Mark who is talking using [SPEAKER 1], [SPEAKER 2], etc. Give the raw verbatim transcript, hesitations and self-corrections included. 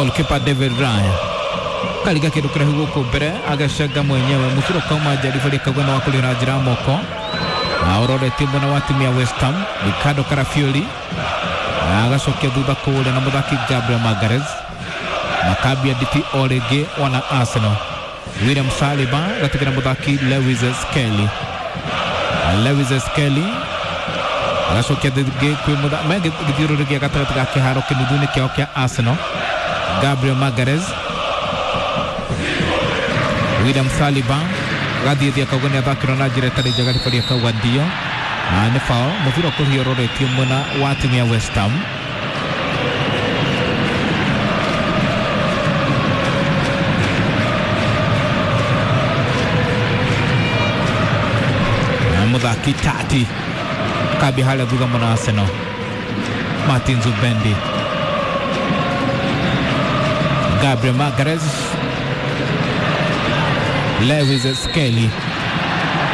[SPEAKER 1] goalkeeper David Ryan kaliga kindu kirahu guku mbere agacanga mwenyewe mubira kauma jaribu likagona wa kulira njira moko aurore timu na wa timu ya West Ham Ricardo Carafiori agacokia thutha kule na muthaki Gabriel Magalhaes Maccabi D P Origi wana Arsenal William Saliba gatigira muthaki Lewis Skelly Lewis Skelly agacokia thutha kwe muthaki mege githirurigia gatagati ga kiharo kinuthuni kiao kia Arsenal Gabriel Magalhaes William Saliba gathithia kagoni athakiro na njira tari njega rifaria kauga ndio na ni foul mubira kuhiororetio mwena wa timu ya West Ham na muthaki Tati kabi hala thutha mwena Arsenal Martin Zubendi Gabriel Magalhaes Lewis Skelly